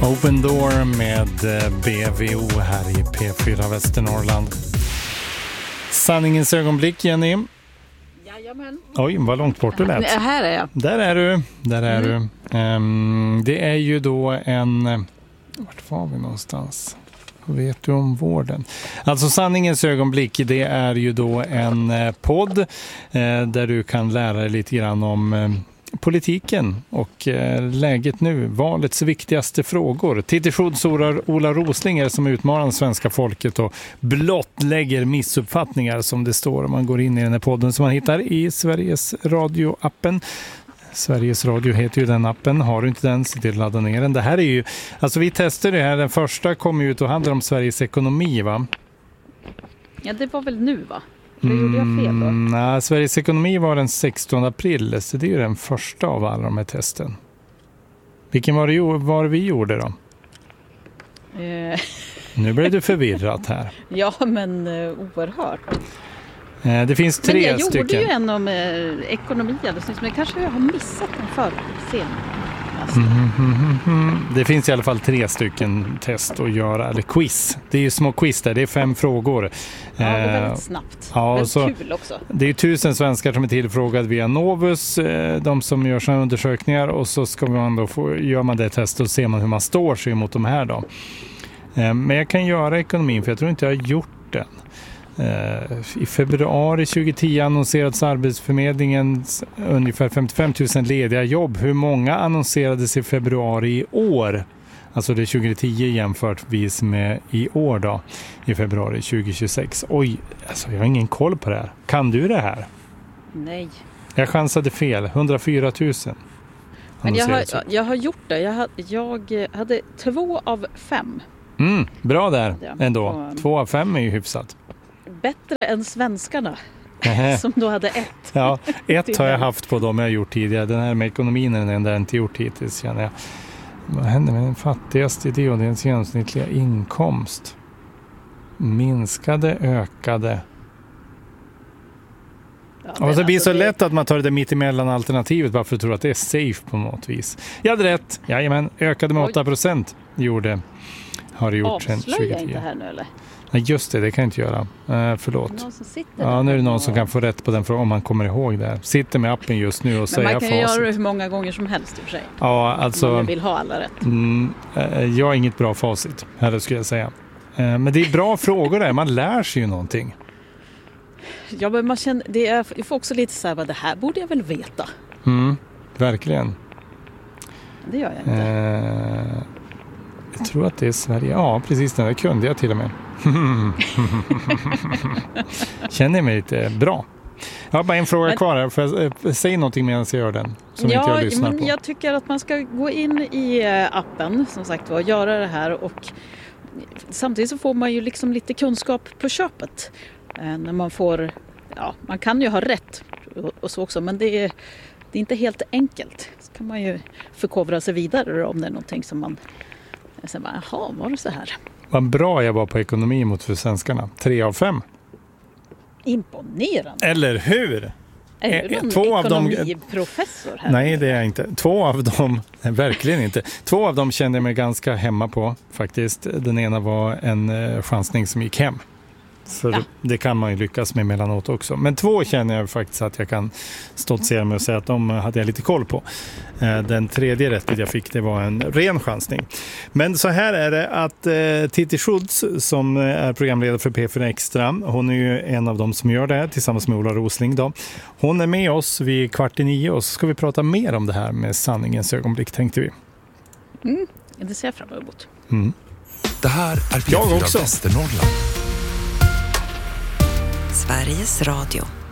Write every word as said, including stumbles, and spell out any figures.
Open Door med B V O här i P fyra Västernorrland. Sanningens ögonblick, Jenny. Jajamän. Oj, vad långt bort du lät. Här är jag. Där är du. Där är Mm. du. Um, det är ju då en... Vart var vi någonstans? Vad vet du om vården? Alltså Sanningens ögonblick, det är ju då en podd eh, där du kan lära dig lite grann om eh, politiken och eh, läget nu. Valets viktigaste frågor. Titti Schultz och Ola Rosling som utmanar svenska folket och blottlägger missuppfattningar som det står om man går in i den här podden som man hittar i Sveriges Radio-appen. Sveriges Radio heter ju den appen. Har du inte den, så till att ladda ner den. Det här är ju, alltså vi testade det här. Den första kom ut och handlade om Sveriges ekonomi, va? Ja, det var väl nu, va? Det gjorde jag fel då? Mm, nej, Sveriges ekonomi var den sextonde april. Så det är ju den första av alla de här testen. Vilken var det var vi gjorde då? Eh. Nu blir du förvirrat här. Ja, men uh, oerhört. Eh, det finns tre men jag stycken. gjorde ju en om eh, ekonomi alldeles nyss, men kanske jag har missat den förr sen. Alltså. Mm, mm, mm, mm. Det finns i alla fall tre stycken test att göra, eller quiz. Det är ju små quiz där, det är fem frågor. Ja, det är väldigt snabbt. Ja, väldigt så, kul också. Det är tusen svenskar som är tillfrågade via Novus, de som gör sådana undersökningar, och så ska man då få, gör man det testet och ser man hur man står sig mot de här då. Men jag kan göra ekonomin, för jag tror inte jag har gjort den. I februari tjugohundratio annonserades Arbetsförmedlingen ungefär femtiofem tusen lediga jobb. Hur många annonserades i februari i år? Alltså det är tjugohundratio jämförtvis med i år då, i februari tjugohundratjugosex. Oj, alltså jag har ingen koll på det här. Kan du det här? Nej. Jag chansade fel, hundrafyra tusen. Men jag har, jag har gjort det. Jag hade, jag hade två av fem. Mm, bra där ändå. Och, två av fem är ju hyfsat. Bättre än svenskarna. Nähä. Som då hade ett. Ja, ett har jag haft på dem jag har gjort tidigare. Den här med ekonomin är den enda jag inte gjort hittills, känner jag. Vad händer med den fattigaste idé och dens genomsnittliga inkomst? Minskade, ökade. Ja, och det blir så det... lätt att man tar det mitt emellan alternativet bara för att tro att det är safe på något vis. Jag hade rätt. Jajamän, ökade med Oj. åtta procent gjorde. Har det gjort sedan tjugohundratio. Avslöjar inte här nu eller? Nej, just det, det kan jag inte göra. Uh, förlåt. Någon som sitter ja, nu är det någon som kan få rätt på den frågan om man kommer ihåg det. Sitter med appen just nu och säger facit. Men man kan ju göra det hur många gånger som helst i och för sig. Ja, alltså... Man vill ha alla rätt. Mm, uh, jag har inget bra facit, här skulle jag säga. Uh, men det är bra frågor där, man lär sig ju någonting. Ja, men man känner, det är, jag får också lite så här, det här borde jag väl veta. Mm, verkligen. Det gör jag inte. Uh, jag tror att det är Sverige. Ja, precis, den där kunde jag till och med. Känner mig lite bra. Jag har bara en fråga men, kvar här. Får jag säga någonting medan jag gör den? Som ja, inte jag lyssnar men på. Jag tycker att man ska gå in i appen som sagt och göra det här. Och samtidigt så får man ju liksom lite kunskap på köpet. När man får, ja, man kan ju ha rätt och så också. Men det är, det är inte helt enkelt. Så kan man ju förkovra sig vidare om det är någonting som man... Sen bara, jaha, var det så här? Vad bra jag var på ekonomi mot för svenskarna. Tre av fem. Imponerande. Eller hur? Är du någon Två ekonomiprofessor här? Nej, det är jag inte. Två av dem, nej, verkligen inte. Två av dem kände jag mig ganska hemma på faktiskt. Den ena var en eh, chansning som gick hem. För ja. Det kan man ju lyckas med mellanåt också. Men två känner jag faktiskt att jag kan stoltsera med och säga att de hade jag lite koll på. Den tredje rättet jag fick, det var en ren chansning. Men så här är det att eh, Titti Schultz som är programledare för P fyra Extra, hon är ju en av dem som gör det här tillsammans med Ola Rosling då. Hon är med oss vid kvart i nio och så ska vi prata mer om det här med sanningens ögonblick, tänkte vi. Mm, det ser jag fram emot. Mm. Det här är P fyra Västernorrland. Sveriges Radio.